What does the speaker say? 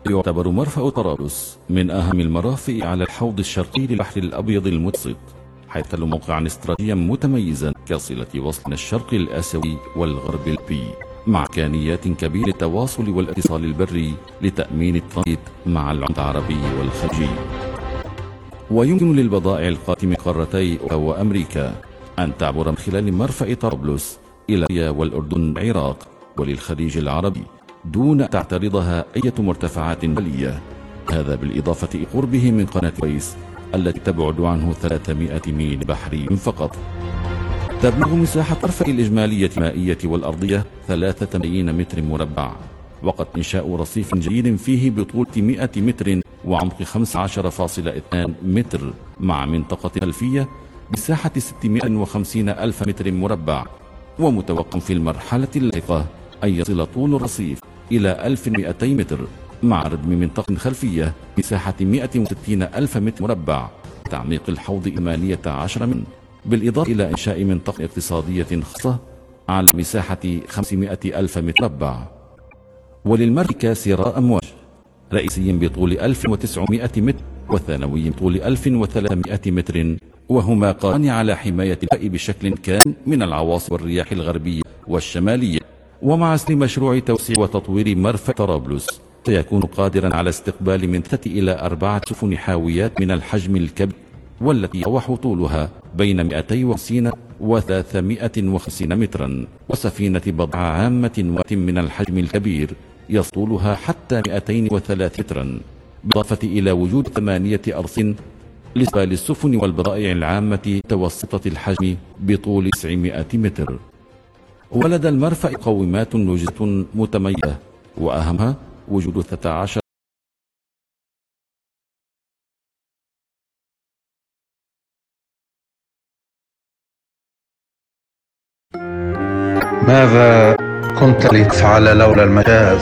يعتبر مرفأ طرابلس من أهم المرافئ على الحوض الشرقي للبحر الأبيض المتوسط، حيث يحتل موقعا استراتيجيا متميزا كصلة وصل من الشرق الآسيوي والغرب الأوروبي، مع إمكانيات كبيرة للتواصل والاتصال البري لتأمين الترانزيت مع العملة العربي والخليجي. ويمكن للبضائع القادمة من قارتي أوروبا وأمريكا أن تعبر من خلال مرفأ طرابلس إلى سوريا والأردن والعراق وللخليج العربي دون أن تعترضها أي مرتفعات جبلية، هذا بالإضافة إلى قربه من قناة السويس التي تبعد عنه 300 ميل بحري فقط. تبلغ مساحة مرفأ الإجمالية المائية والأرضية 3 ملايين متر مربع، وقد إنشاء رصيف جديد فيه بطول 100 متر وعمق 15.2 متر، مع منطقة خلفية مساحة 650 ألف متر مربع، ومتوقع في المرحلة اللاحقة أن يصل طول الرصيف إلى 1200 متر، مع ردم منطقة خلفية مساحة 160 ألف متر مربع، تعميق الحوض 18 متر، بالإضافة إلى إنشاء منطقة اقتصادية خاصة على مساحة 500 ألف متر مربع. وللمرفأ كاسر أمواج، رئيسي بطول 1900 متر وثانوي بطول 1300 متر، وهما قائمان على حماية الماء بشكل كامل من العواصف والرياح الغربية والشمالية. ومع سن مشروع توسيع وتطوير مرفأ طرابلس سيكون قادرا على استقبال من 3 إلى 4 سفن حاويات من الحجم الكبير، والتي يتراوح طولها بين 250 و 350 مترا، وسفينة بضائع عامة من الحجم الكبير يطولها حتى 203 مترا، بالإضافة إلى وجود 8 أرصفة لاستقبال السفن والبضائع العامة متوسطة الحجم بطول 900 متر. ولدى المرفأ مقومات لوجستية متميزة، وأهمها وجود 13 ماذا كنت لتفعل لولا المجاز؟